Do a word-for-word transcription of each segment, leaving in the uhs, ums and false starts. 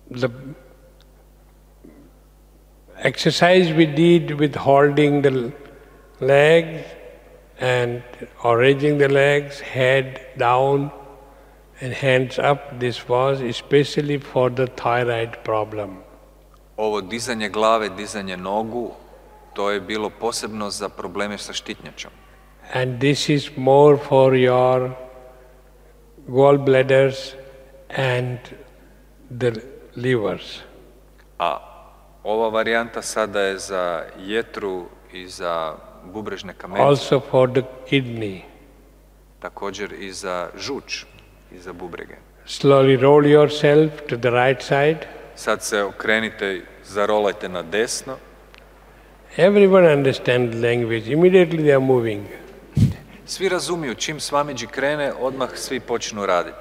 the exercise we did with holding the legs and or raising the legs, head down and hands up, this was especially for the thyroid problem. Ovo dizanje glave, dizanje nogu, to je bilo posebno za probleme sa štitnjačom. And this is more for your gallbladders and the livers. A ova varijanta sada je za jetru i za bubrežne kamene. Also for the kidney. Također i za žuč i za bubrege. Slowly roll yourself to the right side. Sad se okrenite, zarolajte na desno. Everyone understands language. Immediately they are moving. Svi razumiju, čim Swamiji krene, odmah svi počnu raditi.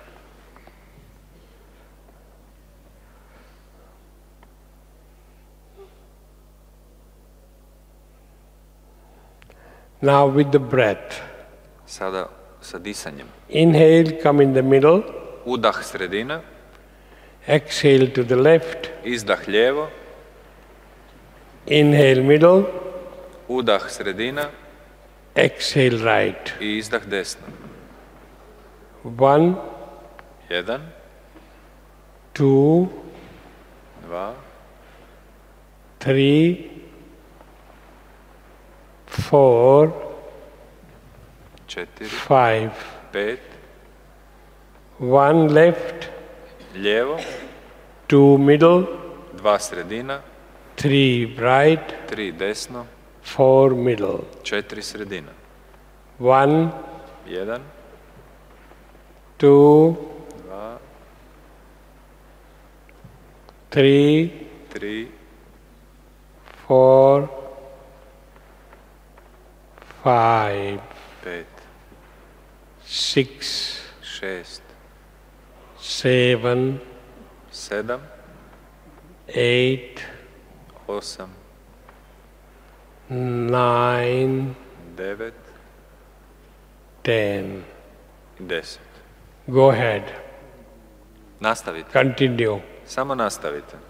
Now with the breath. Sada sa disanjem. Inhale, come in the middle. Udah sredina. Exhale to the left. Izdah lijevo. Inhale middle. Udah sredina. Exhale right. I izdah desno. One. Jedan. Two. Dva. Three. Four. Četiri. Five. Pet. One left. Lijevo. Two middle. Dva sredina. Three right. Tri desno. Four middle. Četiri sredina. One. Jedan. Two. Dva. Three. Tri. Four. Five. Pet. Six. Šest. Seven. Sedam. Eight. Osam. Nine. Devet. Ten. Deset. Go ahead. Nastavite. Continue. Samo nastavite.